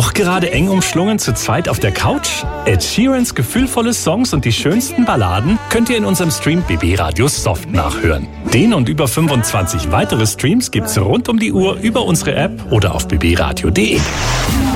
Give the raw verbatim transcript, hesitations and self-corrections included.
Auch gerade eng umschlungen zu zweit auf der Couch? Ed Sheerans gefühlvolle Songs und die schönsten Balladen könnt ihr in unserem Stream B B Radio Soft nachhören. Den und über fünfundzwanzig weitere Streams gibt's rund um die Uhr über unsere App oder auf b b radio punkt d e.